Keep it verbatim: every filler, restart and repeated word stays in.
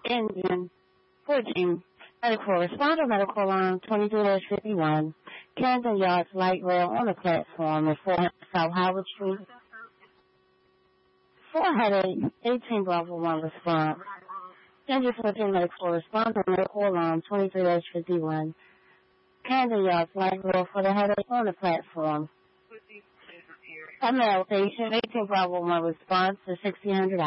Engine fourteen. Medical responder, medical line twenty-three fifty-one. Camden Yards Light Rail on the platform at four hundred South Howard Street. four headache, eighteen Bravo one response. Engine fourteen, medical responder, medical line twenty-three fifty-one. Camden Yards Light Rail for the headache on the platform. A male patient, eighteen Bravo one response to sixteen hundred